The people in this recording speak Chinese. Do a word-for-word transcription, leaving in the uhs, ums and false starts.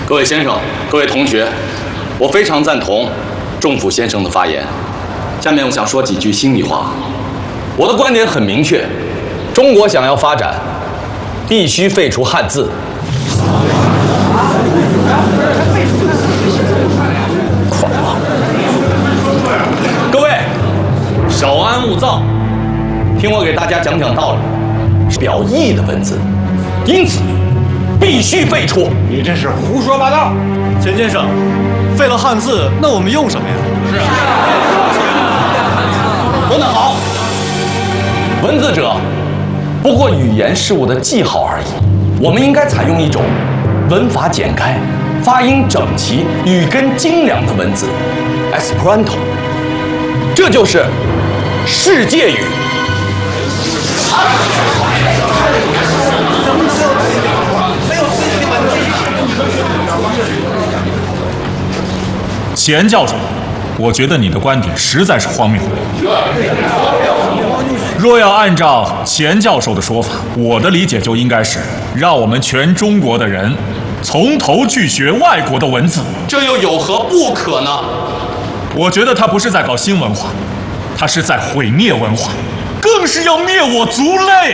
各位先生、各位同学，我非常赞同仲甫先生的发言。下面我想说几句心里话。我的观点很明确：中国想要发展，必须废除汉字。狂妄！各位，稍安勿躁，听我给大家讲讲道理。是表意的文字，因此必须废除。 你这是胡说八道！ 钱先生，废了汉字，那我们用什么呀？ 是啊。说得好，文字者不过语言事物的记号而已。我们应该采用一种文法简开、发音整齐、语根精良的文字 ，Esperanto。这就是世界语。 钱教授，我觉得你的观点实在是荒谬。若要按照钱教授的说法，我的理解就应该是让我们全中国的人从头去学外国的文字。 这又有何不可呢？ 我觉得他不是在搞新文化，他是在毁灭文化，更是要灭我族类。